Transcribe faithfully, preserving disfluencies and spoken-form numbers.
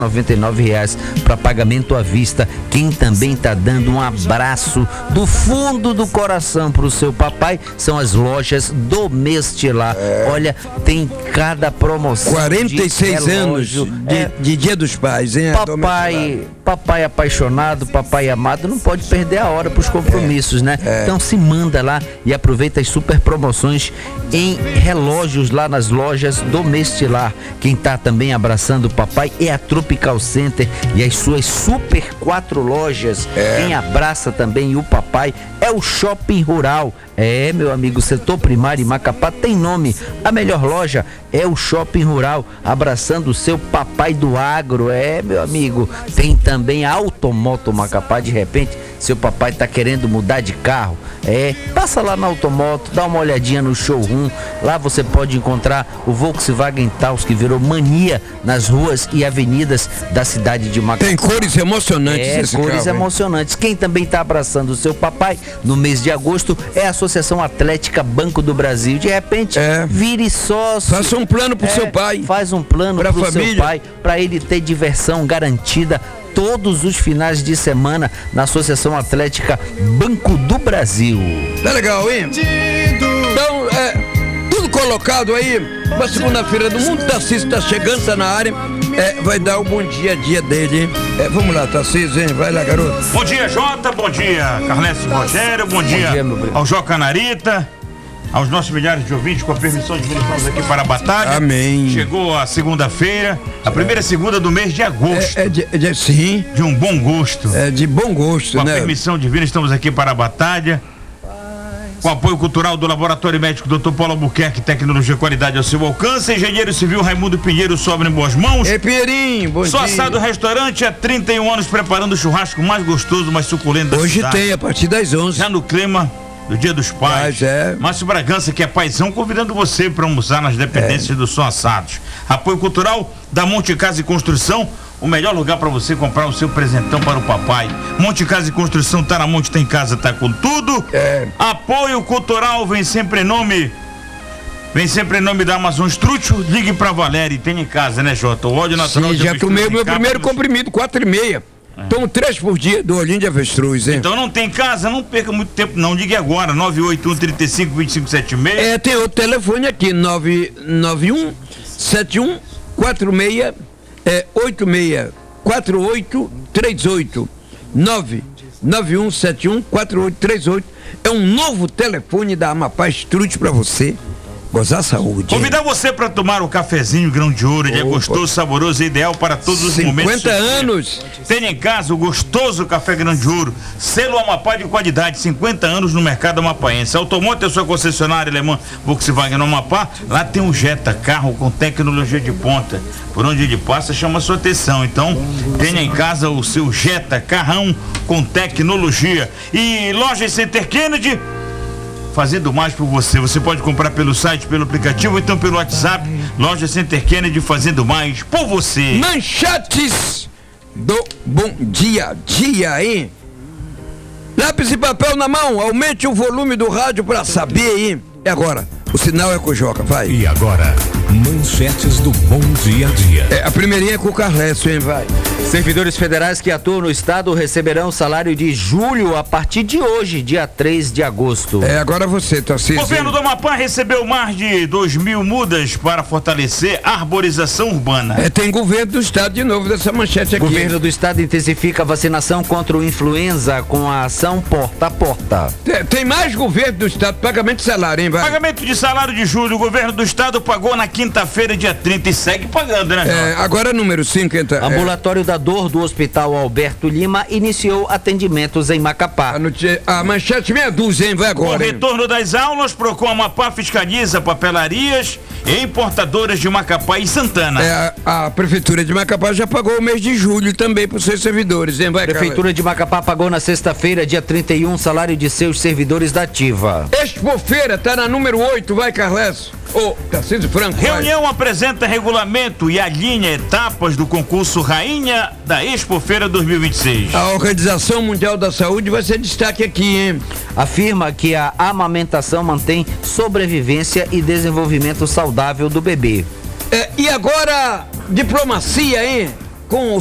noventa e nove reais para pagamento à vista. Quem também tá dando um abraço do fundo do coração pro seu papai são as lojas Domestilar. É. Olha, tem cada promoção. quarenta e seis anos de, é, de Dia dos Pais, hein? Papai, papai apaixonado, papai amado, não pode perder a hora pros compromissos, é. né? É. Então se manda lá e aproveita as super promoções em relógios lá nas lojas Domestilar. Quem tá também abraçando o papai é a Tropical Center e as suas super quatro lojas. É. Quem abraça também o papai é o Shopping Rural. É, meu amigo, setor primário em Macapá tem nome. A melhor loja é o Shopping Rural, abraçando o seu papai do agro. É, meu amigo, tem também a Automoto Macapá. De repente, seu papai tá querendo mudar de carro. É, passa lá na Automoto, dá uma olhadinha no showroom. Lá você pode encontrar o Volkswagen Taos, que virou mania nas ruas e avenidas da cidade de Macapá. Tem cores emocionantes. É, esse cores carro, emocionantes. Quem também tá abraçando o seu papai no mês de agosto é a Associação Atlética Banco do Brasil. De repente, é. vire sócio. Faça um plano pro é, seu pai. Faz um plano pra pro família. seu pai, para ele ter diversão garantida todos os finais de semana na Associação Atlética Banco do Brasil. Tá legal, hein? Então, é, tudo colocado aí, uma segunda-feira do mundo. Tarcísio tá chegando, tá na área, é, vai dar o bom dia a dia dele, hein? É, vamos lá, Tarcísio, hein? Vai lá, garoto. Bom dia, Jota, bom dia, Carlécio Rogério, bom dia, bom dia ao Joca Narita, aos nossos milhares de ouvintes, com a permissão de Deus, estamos aqui para a batalha. Amém. Chegou a segunda-feira, a primeira segunda do mês de agosto. É, é de, de, sim. De um bom gosto. É de bom gosto, com né? Com a permissão divina, estamos aqui para a batalha. Com apoio cultural do Laboratório Médico doutor Paulo Albuquerque, tecnologia e qualidade ao seu alcance. Engenheiro Civil Raimundo Pinheiro, sobra em boas mãos. Ei, Pinheirinho, bom Só dia. Assado Restaurante, há trinta e um anos preparando o churrasco mais gostoso, mais suculento da Hoje cidade. tem, a partir das onze. Já no clima do Dia dos Pais. Mas é. Márcio Bragança, que é paizão, convidando você para almoçar nas dependências é. do Só Assados. Apoio cultural da Monte Casa e Construção, o melhor lugar para você comprar o seu presentão para o papai. Monte Casa e Construção, tá na Monte, tem casa, tá com tudo. É. Apoio cultural, vem sempre em nome. Vem sempre em nome da Amazon Strútil. Ligue pra Valéria e tem em casa, né, Jota? O óleo natural. Sim, já tomei o meu primeiro comprimido, quatro e meia. É. Tomo três por dia do olhinho de avestruz, hein? Então não tem casa, não perca muito tempo, não. Ligue agora, nove oito um, três cinco, dois cinco sete seis. É, tem outro telefone aqui, nove nove um, sete um, quatro seis, é, oito seis, quatro oito três oito. nove nove um, sete um, quatro oito três oito. É um novo telefone da Amapá Strut pra você gozar saúde. Convidar você para tomar o cafezinho grão de ouro. Ele é gostoso, saboroso e ideal para todos os momentos. cinquenta anos. Tenha em casa o gostoso café grão de ouro. Selo Amapá de qualidade, cinquenta anos no mercado amapaense. Automoto é sua concessionária alemã Volkswagen no Amapá. Lá tem um Jetta, carro com tecnologia de ponta. Por onde ele passa, chama a sua atenção. Então, tenha em casa o seu Jetta, carrão com tecnologia. E Loja Center Kennedy, fazendo mais por você. Você pode comprar pelo site, pelo aplicativo, ou então pelo WhatsApp. Loja Center Kennedy, fazendo mais por você. Manchetes do Bom Dia Dia, hein? Lápis e papel na mão, aumente o volume do rádio pra saber, hein? E agora? O sinal é com o Joca, vai. E agora, manchetes do Bom Dia Dia. É, a primeirinha é com o Carlécio, hein, vai. Servidores federais que atuam no estado receberão o salário de julho a partir de hoje, dia três de agosto. É, agora você, Tarcísio. O governo do Amapá recebeu mais de dois mil mudas para fortalecer a arborização urbana. É, tem governo do estado de novo dessa manchete aqui. O governo do estado intensifica a vacinação contra o influenza com a ação porta a porta. Tem, tem mais governo do estado, pagamento de salário, hein, vai. Pagamento de salário de julho, o governo do estado pagou na quinta-feira, dia trinta, e segue pagando, né? É, agora número cinco, então. Ambulatório é. da Dor do Hospital Alberto Lima iniciou atendimentos em Macapá. A, a manchete meia dúzia, hein? Vai agora. Com o retorno das aulas, Procon Amapá fiscaliza papelarias e importadoras de Macapá e Santana. É, a, a Prefeitura de Macapá já pagou o mês de julho também para os seus servidores, hein? Vai, Prefeitura cara. de Macapá pagou na sexta-feira, dia trinta e um, salário de seus servidores da ativa. Expofeira tá na número oito, vai, Carles. Ô, Tarcísio Franco. Reunião vai. Apresenta regulamento e alinha etapas do concurso Rainha da Expofeira dois mil e vinte e seis. A Organização Mundial da Saúde vai ser destaque aqui, hein? Afirma que a amamentação mantém sobrevivência e desenvolvimento saudável do bebê. É, e agora, diplomacia, hein? com